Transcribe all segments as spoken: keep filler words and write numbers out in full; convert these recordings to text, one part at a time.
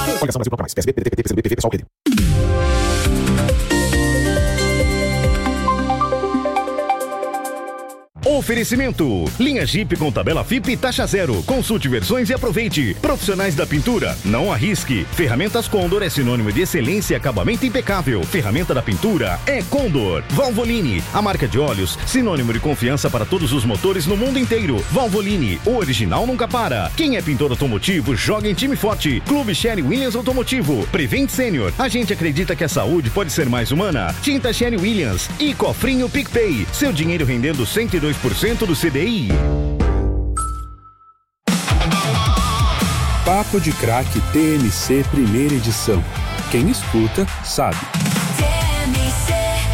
Coligação Brasil Bloco Mais. P S B, P D T, P T, P C B, P V, Pessoal, P D. Oferecimento. Linha Jeep com tabela F I P e taxa zero. Consulte versões e aproveite. Profissionais da pintura, não arrisque. Ferramentas Condor é sinônimo de excelência e acabamento impecável. Ferramenta da pintura é Condor. Valvoline, a marca de óleos, sinônimo de confiança para todos os motores no mundo inteiro. Valvoline, o original nunca para. Quem é pintor automotivo, joga em time forte. Clube Sherwin Williams Automotivo. Prevent Senior, a gente acredita que a saúde pode ser mais humana. Tinta Sherwin Williams e Cofrinho PicPay. Seu dinheiro rendendo cento e dois por cento do C D I. Papo de Craque T M C primeira edição. Quem escuta, sabe. T M C.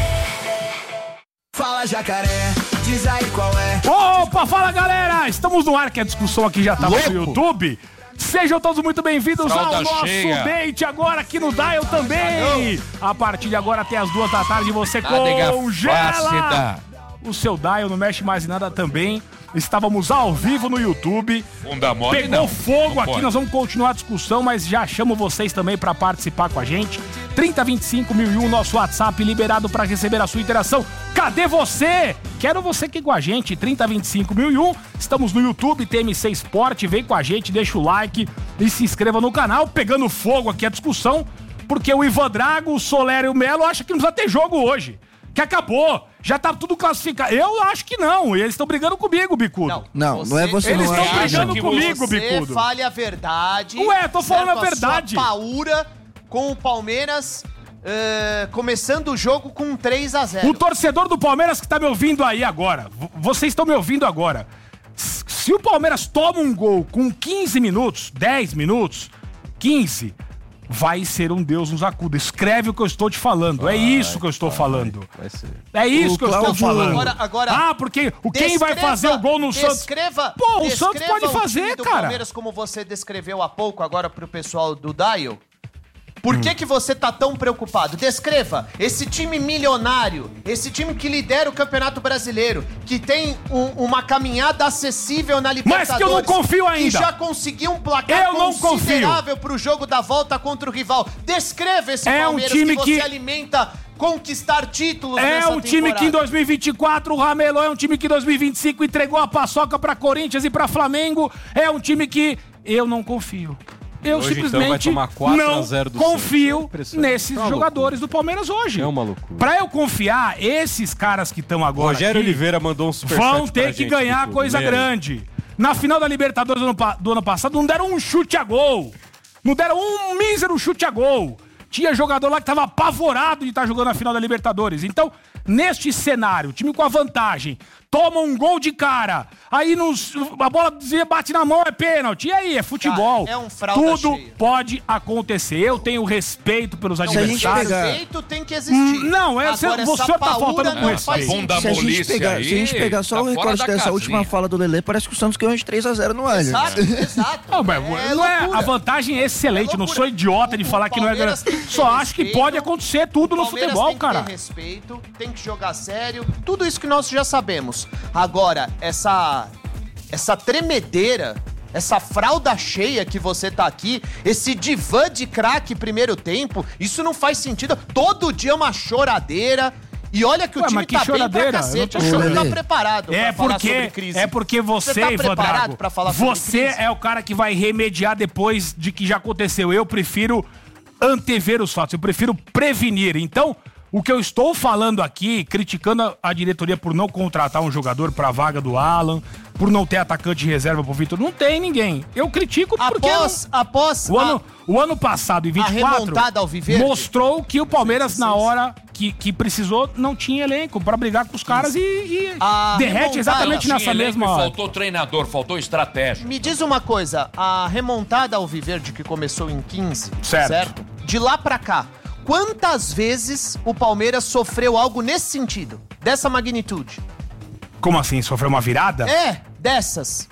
Fala, jacaré, diz aí qual é. Opa, fala galera! Estamos no ar, que a discussão aqui já estava no YouTube. Sejam todos muito bem-vindos Fralda ao nosso cheia. date agora aqui no Dial também. A partir de agora até as duas da tarde você Nádega congela flácida. o seu Dial, não mexe mais em nada também. Estávamos ao vivo no YouTube. Bunda mole, Pegou não. fogo Não aqui, pode. nós vamos continuar a discussão, mas já chamo vocês também para participar com a gente. trinta, vinte e cinco, mil e um, nosso WhatsApp liberado para receber a sua interação. Cadê você? Quero você aqui com a gente, trinta, vinte e cinco, mil e um. Estamos no YouTube, T M C Sport, vem com a gente, deixa o like e se inscreva no canal. Pegando fogo aqui a discussão, porque o Ivan Drago, o Soler e o Melo acham que não precisa ter jogo hoje. Que acabou, já tá tudo classificado. Eu acho que não, e eles estão brigando comigo, Bicudo. Não, Você- não é você, Eles não estão é. brigando que comigo, Você Bicudo. fale a verdade. Ué, tô falando certo? a verdade. Sua paura com o Palmeiras eh, começando o jogo com três a zero. O torcedor do Palmeiras que tá me ouvindo aí agora, v- vocês estão me ouvindo agora. S- Se o Palmeiras toma um gol com quinze minutos, dez minutos, quinze, vai ser um Deus nos acuda. Escreve o que eu estou te falando. É isso que eu estou falando. Vai ser. É isso O que eu estou Cláudio- falando. Agora- agora, ah, porque o quem vai Descreva- fazer o gol no Santos? Descreva, Pô, o descreva Santos pode o fazer, time do cara. Palmeiras como você descreveu há pouco agora pro pessoal do Dial. Por Hum. que que você tá tão preocupado? Descreva esse time milionário, esse time que lidera o Campeonato Brasileiro, que tem um- uma caminhada acessível na Libertadores. Mas que eu não confio ainda. Que já conseguiu um placar Eu não considerável pro jogo da volta contra o rival. Descreva esse É um Palmeiras time que você que- alimenta conquistar títulos É nessa um time que em temporada. dois mil e vinte e quatro, o Ramelô é um time que em dois mil e vinte e cinco entregou a paçoca pra Corinthians e pra Flamengo. É um time que eu não confio. Eu Hoje, então, simplesmente vai tomar quatro a não zero do confio Santos. É impressionante. nesses É uma jogadores do Palmeiras hoje. É uma loucura. Pra eu confiar, esses caras que estão agora Rogério aqui Oliveira mandou um superchat vão pra ter que gente, ganhar Bicudo. coisa Lembra? grande. Na final da Libertadores do ano, pa- do ano passado, não deram um chute a gol. Não deram um mísero chute a gol. Tinha jogador lá que tava apavorado de estar jogando a final da Libertadores. Então, neste cenário, o time com a vantagem, toma um gol de cara, aí nos, a bola desvia, bate na mão, é pênalti. E aí, é futebol. Cara, é um fralda Tudo cheia. pode acontecer. Eu tenho respeito pelos Não, adversários. pegar- respeito tem que existir. Hum, não, é- Agora, você essa tá faltando paura com não respeito. faz Bunda sentido. Se a, gente polícia pegar, aí, se a gente pegar só tá o fora recorte da dessa casinha. última fala do Lelê, parece que o Santos ganhou de três a zero no Allianz. Exato, exato. Não, mas É não é, loucura. a vantagem é excelente, É eu não loucura. sou idiota de O- falar o que não é Palmeiras grande. tem que Só ter acho que respeito. pode acontecer tudo O no Palmeiras futebol, tem que cara. ter respeito, tem que jogar sério, tudo isso que nós já sabemos. Agora, essa essa tremedeira, essa fralda cheia que você tá aqui, esse divã de craque primeiro tempo, isso não faz sentido. Todo dia é uma choradeira. E olha que o Ué, time mas que tá bem pra choradeira? cacete. Eu O não tô- senhor tá Lelê. preparado É pra falar porque, sobre crise. é porque você, tá Ivan preparado Drago, pra falar sobre você crise? é o cara que vai remediar depois de que já aconteceu. Eu prefiro antever os fatos, eu prefiro prevenir. Então, o que eu estou falando aqui, criticando a, a diretoria por não contratar um jogador pra vaga do Alan, por não ter atacante de reserva pro Vitor, não tem ninguém. Eu critico porque... Após, após O a- ano, o ano passado, em vinte e quatro, remontada ao Viverde? mostrou que o Palmeiras, na vinte e seis. hora que, que precisou, não tinha elenco pra brigar com os caras e, e A derrete remontada exatamente Tinha nessa elenco mesma e hora. Faltou treinador, faltou estratégia. Me diz uma coisa, a remontada ao Viverde que começou em quinze, Certo. certo? De lá pra cá, quantas vezes o Palmeiras sofreu algo nesse sentido? Dessa magnitude? Como assim? Sofreu uma virada? É, dessas.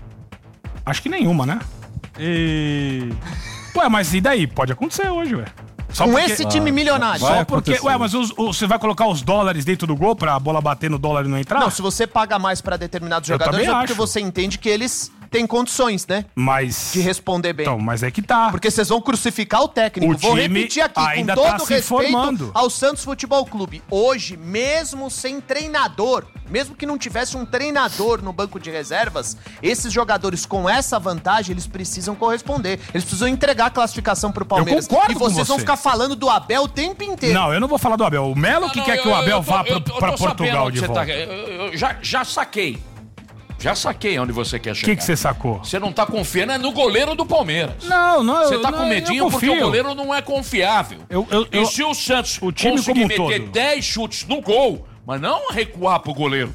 Acho que nenhuma, né? Ué, mas e daí? Pode acontecer hoje, ué. Só Com porque- esse time milionário. Só Vai porque... acontecer. Ué, mas os- os- você vai colocar os dólares dentro do gol pra bola bater no dólar e não entrar? Não, se você paga mais pra determinados Eu jogadores, é também porque acho. você entende que eles tem condições, né? Mas... De responder bem. Então, mas é que tá. Porque vocês vão crucificar o técnico. O Vou time repetir aqui, ainda com todo tá se respeito formando. ao Santos Futebol Clube. Hoje, mesmo sem treinador, mesmo que não tivesse um treinador no banco de reservas, esses jogadores com essa vantagem, eles precisam corresponder. Eles precisam entregar a classificação pro Palmeiras. Eu concordo e com vocês você. vão ficar falando do Abel o tempo inteiro. Não, eu não vou falar do Abel. O Melo que Não, quer não, que o eu- Abel eu tô- vá eu- pra, eu pra tô Portugal sabendo de onde volta. você tá. Eu, eu já, já saquei. Já saquei onde você quer O chegar. que que você sacou? Você não tá confiando é no goleiro do Palmeiras. Não, não, Você eu- tá não, com eu medinho porque confio. o goleiro não é confiável. Eu- eu- e eu- se o Santos o time conseguir como um meter todo. dez chutes no gol, mas não recuar pro goleiro,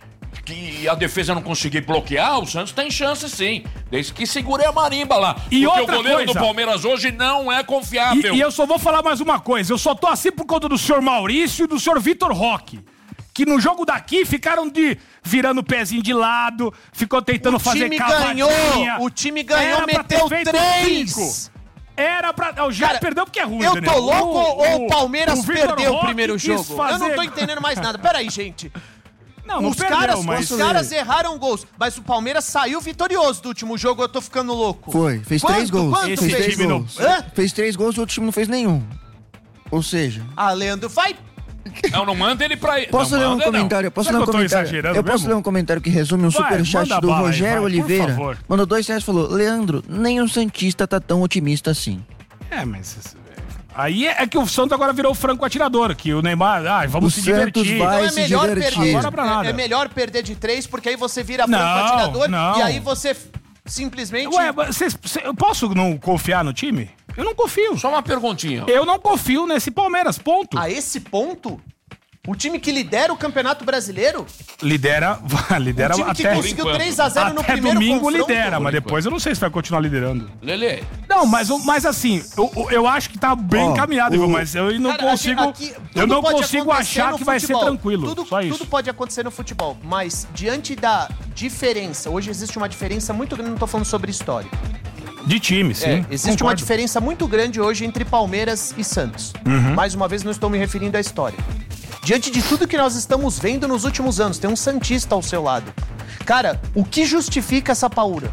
que a defesa não conseguir bloquear, o Santos tem chance sim. Desde que segure a marimba lá. E porque outra o goleiro coisa- do Palmeiras hoje não é E, confiável. e eu só vou falar mais uma coisa. Eu só tô assim por conta do senhor Maurício e do senhor Vitor Roque. Que no jogo daqui ficaram de virando o pezinho de lado, ficou tentando O fazer time cavadinha. ganhou, o time ganhou, Era pra ter meteu feito três. cinco. Era pra... O já Cara, perdeu porque é ruim, Eu Daniel. tô louco ou o Palmeiras o Vitor perdeu o Roque primeiro quis jogo? fazer- Eu não tô entendendo mais nada. Peraí, gente. Não, não os perdeu, caras, mas... os caras erraram gols, mas o Palmeiras saiu vitorioso do último jogo, eu tô ficando louco. Foi, fez Quanto? três gols. Quanto fez Esse três time não- gols. Hã? Fez três gols e o outro time não fez nenhum. Ou seja, Ah, Leandro, vai. Não, não manda ele pra... posso não ler um manda, não. comentário? Posso Será ler um que eu tô comentário? exagerando Eu posso mesmo? ler um comentário que resume um Vai, superchat manda do bala aí, Rogério vai, por Oliveira. favor. Mandou dois reais e falou: Leandro, nem o Santista tá tão otimista assim. É, mas... Aí é que o Santos agora virou franco atirador, que o Neymar... Ah, vamos O se Santos divertir. vai- Então é se melhor divertir. perder. Agora pra nada. É, é melhor perder de três, porque aí você vira Não, franco atirador não. e aí você f- simplesmente. Ué, vocês, cê- eu posso não confiar no time? Eu não confio. Só uma perguntinha. Eu não confio nesse Palmeiras, ponto. A esse ponto, o time que lidera o Campeonato Brasileiro, Lidera, lidera o time que até, conseguiu enquanto. três a zero no até primeiro domingo confronto. lidera, mas Por depois eu não sei se vai continuar liderando. Lelê, Não, mas, o- mas assim, eu, eu- eu acho que tá bem Ó, encaminhado, o- viu, mas eu não Cara, consigo, aqui- eu tudo não pode consigo acontecer achar no que vai futebol. ser tranquilo, Tudo, só isso. tudo pode acontecer no futebol, mas diante da diferença, hoje existe uma diferença muito grande, não tô falando sobre história. De time, sim. É, existe uma concordo. diferença muito grande hoje entre Palmeiras e Santos. Uhum. Mais uma vez, não estou me referindo à história. Diante de tudo que nós estamos vendo nos últimos anos, tem um santista ao seu lado. Cara, o que justifica essa paura?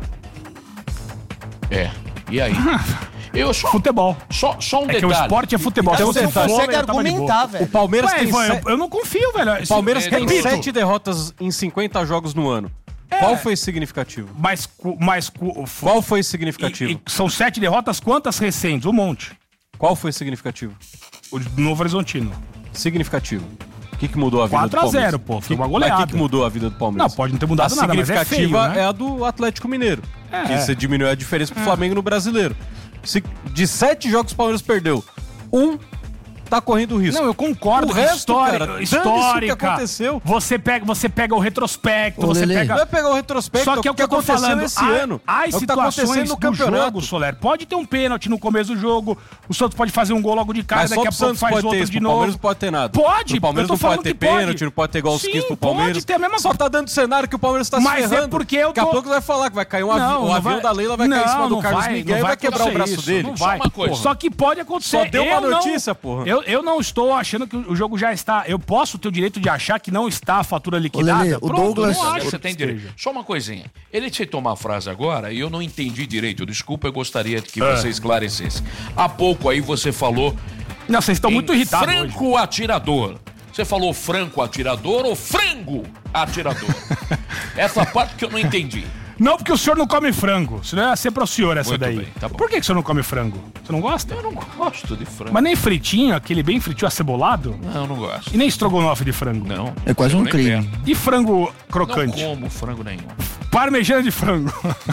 é. E aí? Eu só, Futebol. só, só um É que detalhe. o esporte é futebol. Então Se você não for, consegue eu tava de boa. argumentar, velho. O Palmeiras Ué, tem Ivan, se- eu, eu não confio, velho. O Palmeiras É, tem repito. sete derrotas em cinquenta jogos no ano. É. Qual foi significativo? Mas, cu- mas cu- Qual foi e- significativo? e são sete derrotas, quantas recentes? Um monte. Qual foi significativo? O de Novo Horizontino. Significativo. O que, que mudou a vida quatro do a Palmeiras? zero, pô, foi Que- uma goleada. Mas o que, que mudou a vida do Palmeiras? Não, pode não ter mudado a nada, mas é significativa feio, né? é a do Atlético Mineiro. É. Que você diminuiu a diferença pro Flamengo no Brasileiro. Se- de sete jogos o Palmeiras perdeu, um tá correndo risco. Não, eu concordo. O que resto, história, cara, dane-se o que histórica. aconteceu. Você pega, você pega o retrospecto, Ô, você Lelê. pega. Não é pegar o retrospecto, Só que é o que eu tô aconteceu falando. esse há, ano. Há é o que tá situações acontecendo no do campeonato. jogo, Soler. Pode ter um pênalti no começo do jogo, o Santos pode fazer um gol logo de cara, Mas só daqui a pro pouco Santos faz pode ter outro isso, de pro novo. Palmeiras não pode ter nada. Pode, O Palmeiras eu tô não pode falando ter que pode. pênalti, não pode ter igual os Sim, quinze pro pode Palmeiras. ter a mesma Só coisa. tá dando cenário que o Palmeiras tá Mas se é ferrando. porque eu Daqui a tô- pouco vai falar que vai cair um avião, Não, o não avião vai- da Leila vai cair em cima não, do não Carlos vai, Miguel não e vai quebrar o acontecer braço isso, dele. Não Só vai. uma coisa. Só que pode acontecer. Só deu uma Eu não- notícia, porra. Eu, eu não estou achando que o jogo já está. Eu posso ter o direito de achar que não está a fatura liquidada. Lelê, o Pronto, Douglas- eu não acho Você que tem esteja. direito. Só uma coisinha. Ele citou uma frase agora e eu não entendi direito. Desculpa, eu gostaria que Ah. você esclarecesse. Há pouco aí você falou Não, vocês estão em muito irritados hoje. franco atirador. Você falou franco atirador ou frango atirador? Essa parte que eu não entendi. Não, porque o senhor não come frango. Isso não ia ser pro senhor essa Muito daí. bem, tá bom. Por que, que o senhor não come frango? Você não gosta? Eu não gosto de frango. Mas nem fritinho, aquele bem fritinho acebolado? Não, eu não gosto. E nem estrogonofe de frango? Não. É quase eu um nem crime. perto. E frango Não crocante? como frango nenhum. Parmegiana de frango.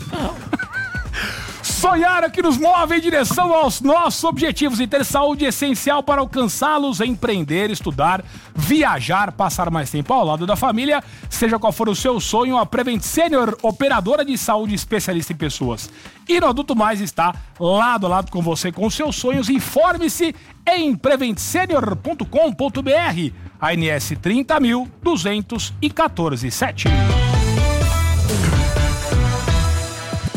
Sonhar aqui nos move em direção aos nossos objetivos e ter saúde essencial para alcançá-los, empreender, estudar, viajar, passar mais tempo ao lado da família. Seja qual for o seu sonho, a Prevent Senior, operadora de saúde especialista em pessoas e no Adulto Mais, está lado a lado com você com os seus sonhos. Informe-se em prevent senior ponto com ponto br. A N S trinta mil duzentos e quatorze sete.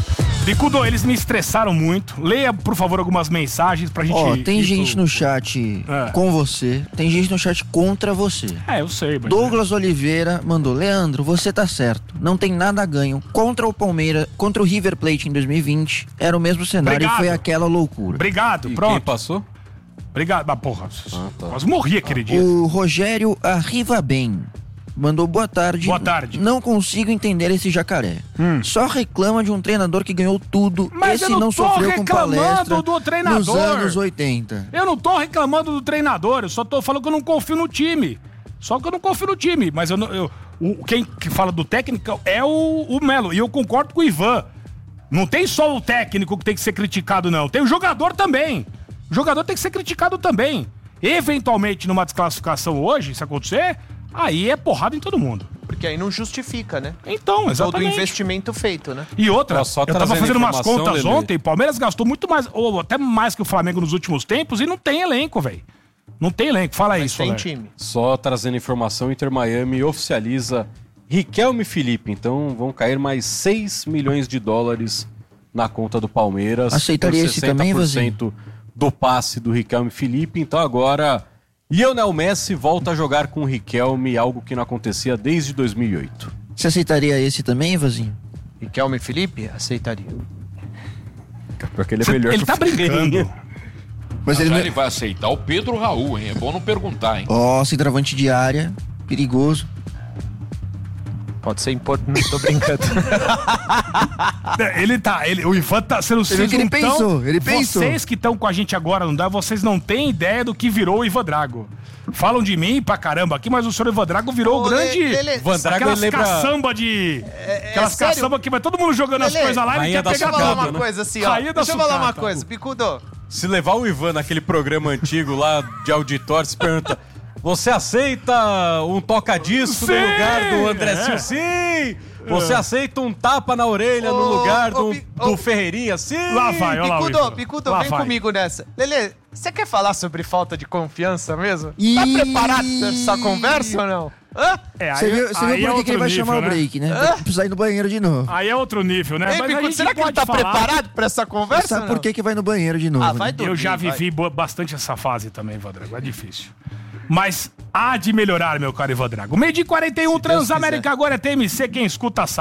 Bicudo, eles me estressaram muito. Leia, por favor, algumas mensagens pra gente... Ó, tem ir gente pro- no chat É. com você, tem gente no chat contra você. É, eu sei, mas... Douglas Oliveira mandou: Leandro, você tá certo. Não tem nada a ganho. Contra o Palmeiras, contra o River Plate em dois mil e vinte, era o mesmo cenário Obrigado. e foi aquela loucura. Obrigado, E pronto. quem passou? Obrigado. Ah, porra, Ah, tá. quase morri aquele dia. O Rogério Arriva Bem mandou: boa tarde. Boa tarde. Não consigo entender esse jacaré. Hum. Só reclama de um treinador que ganhou tudo. Mas esse eu não não tô sofreu com reclamando palestra do treinador. nos anos oitenta. Eu não tô reclamando do treinador, eu só tô falando que eu não confio no time. Só que eu não confio no time, mas eu não, eu, o, quem que fala do técnico é o, o Melo, e eu concordo com o Ivan. Não tem só o técnico que tem que ser criticado, não. Tem o jogador também. O jogador tem que ser criticado também. Eventualmente, numa desclassificação hoje, se acontecer, aí é porrada em todo mundo. Porque aí não justifica, né? Então, Todo o exatamente. investimento feito, né? E outra, Ó, só eu tava trazendo fazendo umas informação, contas Lelê. ontem, o Palmeiras gastou muito mais, ou até mais que o Flamengo nos últimos tempos, e não tem elenco, velho. Não tem elenco, fala aí, Mas tem Soler. time. Só trazendo informação, Inter Miami oficializa Riquelme e Felipe. Então vão cair mais seis milhões de dólares na conta do Palmeiras. Aceitaria por esse também, sessenta por cento do passe do Riquelme e Felipe. Então agora Lionel Messi volta a jogar com o Riquelme, algo que não acontecia desde dois mil e oito. Você aceitaria esse também, Vazinho? Riquelme e Felipe? Aceitaria. Porque ele é Cê- melhor ele que tá o Ferreirinha. brincando. Mas Já ele não... ele vai aceitar o Pedro Raul, hein? É bom não perguntar, hein? Ó, centroavante de área, perigoso. Pode ser importante. Tô brincando. Ele tá, ele, o Ivan tá sendo Você viu que ele não tão- pensou, ele pensou. Vocês que estão com a gente agora, não dá? Vocês não têm ideia do que virou o Ivan Drago. Falam de mim pra caramba aqui, mas o senhor Ivan Drago virou Ô, o grande... Lelê, Lelê, Ivan Drago, aquelas ele lembra- caçamba de... aquelas sério? caçamba que vai todo mundo jogando as Lelê, coisas lá e rainha quer da Deixa eu pegar falar sucata, uma né? coisa assim, ó. Rainha da Deixa eu falar uma sucata. coisa, Picudo. Se levar o Ivan naquele programa antigo lá de auditório, se pergunta: você aceita um toca-disco no Sim! lugar do André É. Silva? Sim! Você aceita um tapa na orelha no Ô, lugar ô, do, Pi- do ô. Ferreirinha? Sim! Lá vai, olha lá o Picudo, Ivan. Picudo, Lá vem vai. comigo nessa. Lelê, você quer falar sobre falta de confiança mesmo? Ih. Tá preparado pra essa conversa ou não? Hã? É, Você viu, você aí viu é por que que ele outro vai nível, chamar né? o break, né? Precisa ir no banheiro de novo. Aí é outro nível, né? Ei, Mas a Picudo, gente será que ele pode tá falar. preparado pra essa conversa? Sabe ou por não? que que vai no banheiro de novo, Ah, vai né? dormir, Eu já vai. vivi bo- bastante essa fase também, Vadrago. É difícil. Mas há de melhorar, meu caro Ivan Drago. Meio de quarenta e um, Deus Transamérica quiser. agora é T M C. Quem escuta sabe.